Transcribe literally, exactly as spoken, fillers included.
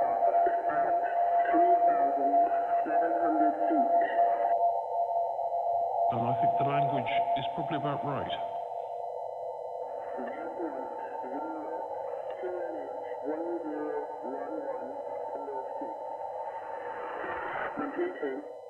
three thousand seven hundred feet. And I think the language is probably about right. One zero one one, hello, six. Repeating.